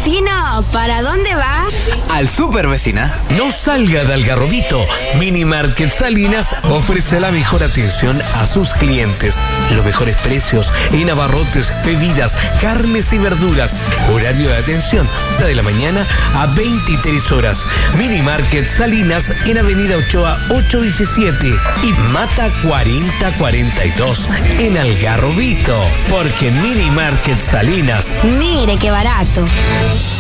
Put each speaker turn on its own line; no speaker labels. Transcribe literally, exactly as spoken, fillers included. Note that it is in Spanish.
Vecino, ¿para dónde va?
Al súper, vecina.
No salga de Algarrobito. Mini Market Salinas ofrece la mejor atención a sus clientes. Los mejores precios en abarrotes, bebidas, carnes y verduras. Horario de atención de la mañana a veintitrés horas. Mini Market Salinas en Avenida Ochoa ochocientos diecisiete y Mata cuarenta cuarenta y dos en Algarrobito. Porque en Mini Market Salinas,
mire qué barato.